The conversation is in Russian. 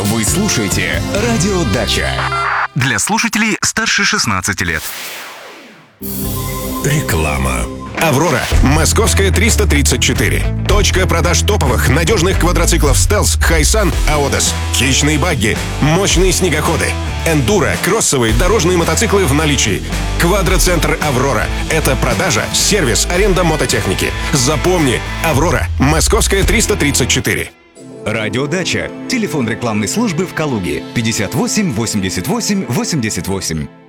Вы слушаете «Радио Дача». Для слушателей старше 16 лет. Реклама. «Аврора», Московская 334. Точка продаж топовых, надежных квадроциклов «Стелс», «Хайсан», «Аодес». Хищные багги, мощные снегоходы, эндуро, кроссовые, дорожные мотоциклы в наличии. Квадроцентр «Аврора» — это продажа, сервис, аренда мототехники. Запомни, «Аврора», Московская 334. «Радио Дача». Телефон рекламной службы в Калуге 58 88 88.